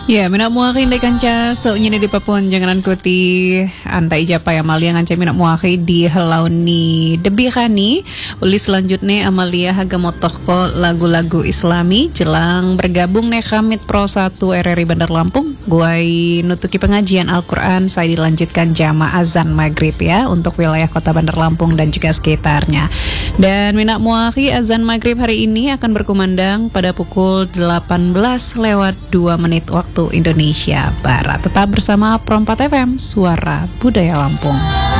Ya, mina muaki indai kanca saunyina di papun janganan kuti antai japa Amalia nganca mina muaki di helauni debi kani uli selanjutnya Amalia haga motohko lagu-lagu Islami jelang bergabung nih Kamit Pro 1 RRI Bandar Lampung. Guai nutuki pengajian Al-Quran saya dilanjutkan jama azan maghrib ya untuk wilayah kota Bandar Lampung dan juga sekitarnya. Dan mina muaki azan maghrib hari ini akan berkumandang pada pukul 18:02 waktu Indonesia Barat. Tetap bersama Pro 4 FM, Suara Budaya Lampung.